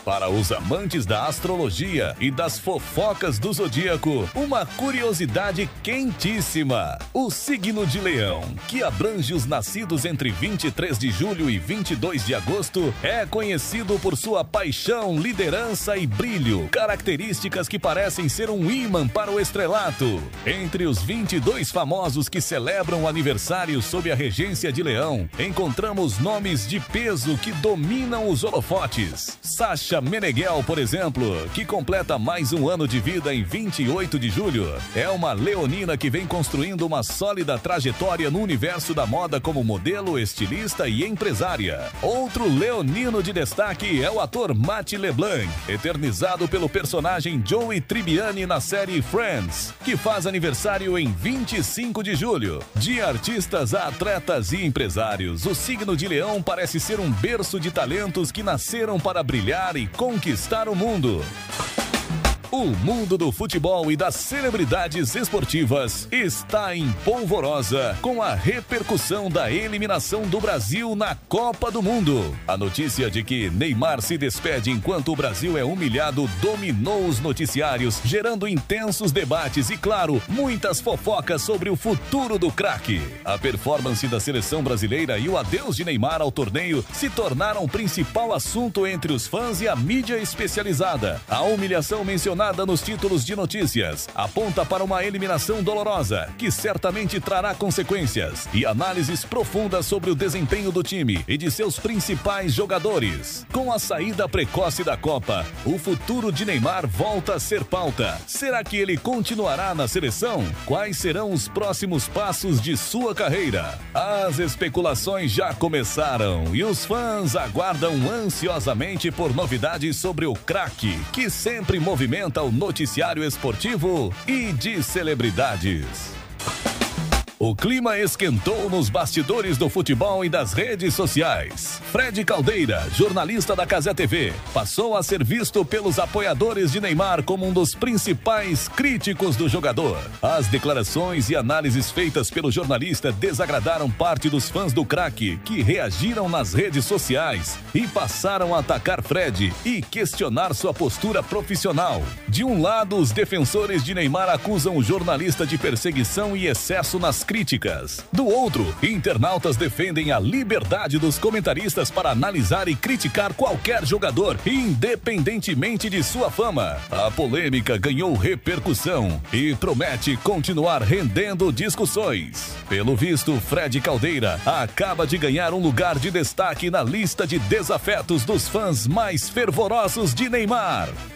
Para os amantes da astrologia e das fofocas do zodíaco, uma curiosidade quentíssima. O signo de Leão, que abrange os nascidos entre 23 de julho e 22 de agosto, é conhecido por sua paixão, liderança e brilho, características que parecem ser um ímã para o estrelato. Entre os 22 famosos que celebram o aniversário sob a regência de Leão, encontramos nomes de peso que dominam os holofotes. Sasha Meneghel, por exemplo, que completa mais um ano de vida em 28 de julho, é uma leonina que vem construindo uma sólida trajetória no universo da moda como modelo, estilista e empresária. Outro leonino de destaque é o ator Matt LeBlanc, eternizado pelo personagem Joey Tribbiani na série Friends, que faz aniversário em 25 de julho. De artistas a atletas e empresários, o signo de Leão parece ser um berço de talentos que nasceram para brilhar e conquistar o mundo. O mundo do futebol e das celebridades esportivas está em polvorosa com a repercussão da eliminação do Brasil na Copa do Mundo. A notícia de que Neymar se despede enquanto o Brasil é humilhado dominou os noticiários, gerando intensos debates e, claro, muitas fofocas sobre o futuro do craque. A performance da seleção brasileira e o adeus de Neymar ao torneio se tornaram o principal assunto entre os fãs e a mídia especializada. A humilhação mencionada nos títulos de notícias aponta para uma eliminação dolorosa, que certamente trará consequências e análises profundas sobre o desempenho do time e de seus principais jogadores. Com a saída precoce da Copa, o futuro de Neymar volta a ser pauta. Será que ele continuará na seleção? Quais serão os próximos passos de sua carreira? As especulações já começaram e os fãs aguardam ansiosamente por novidades sobre o craque, que sempre movimenta o noticiário esportivo e de celebridades. O clima esquentou nos bastidores do futebol e das redes sociais. Fred Caldeira, jornalista da Cazé TV, passou a ser visto pelos apoiadores de Neymar como um dos principais críticos do jogador. As declarações e análises feitas pelo jornalista desagradaram parte dos fãs do craque, que reagiram nas redes sociais e passaram a atacar Fred e questionar sua postura profissional. De um lado, os defensores de Neymar acusam o jornalista de perseguição e excesso nas críticas. Do outro, internautas defendem a liberdade dos comentaristas para analisar e criticar qualquer jogador, independentemente de sua fama. A polêmica ganhou repercussão e promete continuar rendendo discussões. Pelo visto, Fred Caldeira acaba de ganhar um lugar de destaque na lista de desafetos dos fãs mais fervorosos de Neymar.